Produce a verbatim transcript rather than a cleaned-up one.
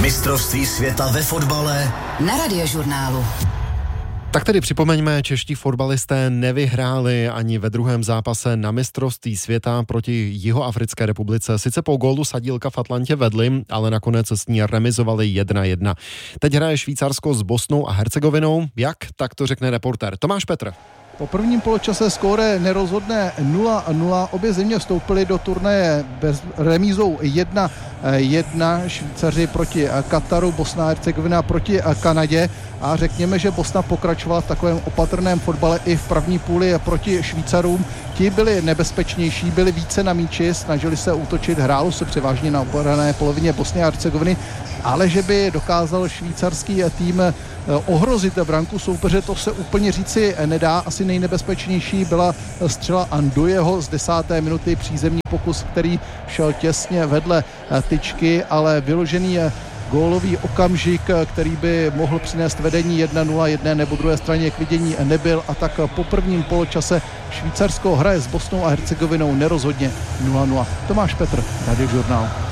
Mistrovství světa ve fotbale na Radiožurnálu. Tak tedy připomeňme, čeští fotbalisté nevyhráli ani ve druhém zápase na mistrovství světa proti Jihoafrické republice. Sice po gólu Sadílka v Atlantě vedli, ale nakonec s ní remizovali jedna jedna. Teď hraje Švýcarsko s Bosnou a Hercegovinou. Jak? Tak to řekne reportér Tomáš Petr. Po prvním poločase skóre nerozhodné nula nula. Obě země vstoupily do turnaje bez remízou jedna jedna. Švýcaři proti Kataru, Bosna a Hercegovina proti Kanadě. A řekněme, že Bosna pokračovala v takovém opatrném fotbale i v první půli proti Švýcarům. Ti byli nebezpečnější, byli více na míči, snažili se útočit, hrálo se převážně na obrané polovině Bosny a Hercegoviny, ale že by dokázal švýcarský tým ohrozit branku soupeře, to se úplně říci nedá. Asi nejnebezpečnější byla střela Andojeho z desáté minuty, přízemní pokus, který šel těsně vedle tyčky, ale vyložený gólový okamžik, který by mohl přinést vedení jedna nula jedné nebo druhé straně, k vidění nebyl, a tak po prvním poločase Švýcarsko hraje s Bosnou a Hercegovinou nerozhodně nula nula. Tomáš Petr, Radiožurnál.